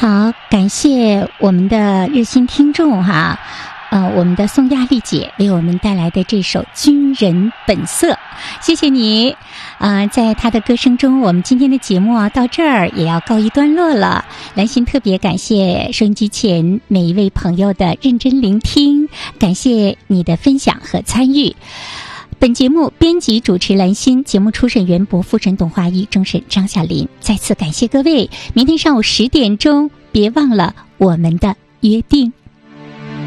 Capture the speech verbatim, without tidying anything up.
好，感谢我们的热心听众哈，呃，我们的宋亚丽姐为我们带来的这首《军人本色》，谢谢你。呃，在她的歌声中，我们今天的节目啊到这儿也要告一段落了。兰心特别感谢收音机前每一位朋友的认真聆听，感谢你的分享和参与。本节目编辑主持兰心，节目初审袁博，副审董华一，终审张小林。再次感谢各位，明天上午十点钟，别忘了我们的约定。